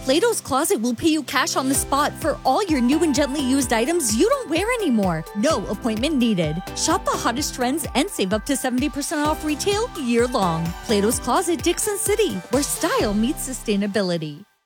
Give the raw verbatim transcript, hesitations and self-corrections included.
Plato's Closet will pay you cash on the spot for all your new and gently used items you don't wear anymore. No appointment needed. Shop the hottest trends and save up to seventy percent off retail year long. Plato's Closet, Dixon City, where style meets sustainability.